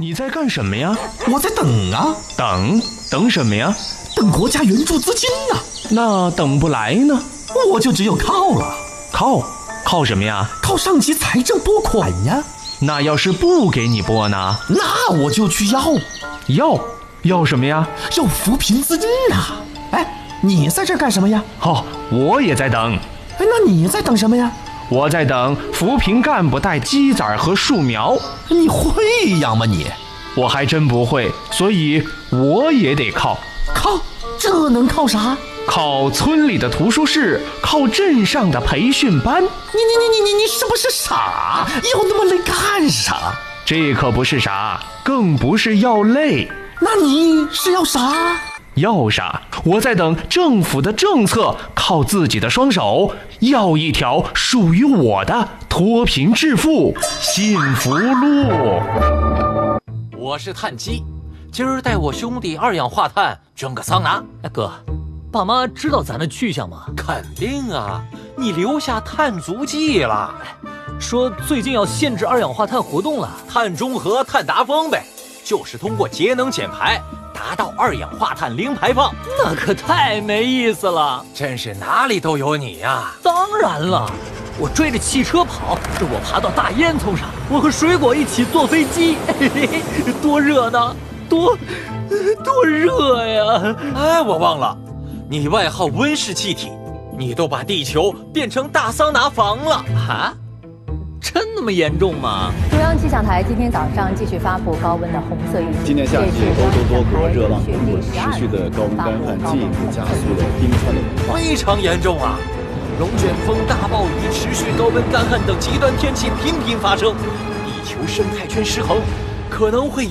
你在干什么呀？ 我在等啊。 等什么呀？ 等国家援助资金啊。 那等不来呢？ 我就只有靠了。 靠什么呀？ 靠上级财政拨款呀。 那要是不给你拨呢？ 那我就去要什么呀？ 要扶贫资金啊。哎，你在这干什么呀？ 我也在等。 哎，那你在等什么呀？ 我在等扶贫干部带鸡仔和树苗。 你会养吗你？ 我还真不会，所以我也得靠。 这能靠啥？ 靠村里的图书室，靠镇上的培训班。 你是不是傻？要那么累干啥？ 这可不是傻，更不是要累。 那你是要啥？ 要啥？我在等政府的政策，靠自己的双手，要一条属于我的脱贫致富幸福路。 我是碳基，今儿带我兄弟二氧化碳蒸个桑拿。 哥，爸妈知道咱的去向吗？ 肯定啊，你留下碳足迹了。 说最近要限制二氧化碳活动了， 碳中和、碳达峰呗，就是通过节能减排达到二氧化碳零排放。 那可太没意思了， 真是哪里都有你呀。 当然了，我追着汽车跑，我爬到大烟囱上，我和水果一起坐飞机，多热闹，多热呀！ 哎，我忘了，你外号温室气体，你都把地球变成大桑拿房了啊？真那么严重吗？ 中央气象台今天早上继续发布高温的红色预警。 今年夏季，欧洲多国热浪滚滚，持续的高温干旱进一步加速了冰川的融化， 非常严重啊！龙卷风、大暴雨、持续高温干旱等极端天气频频发生，地球生态圈失衡，可能会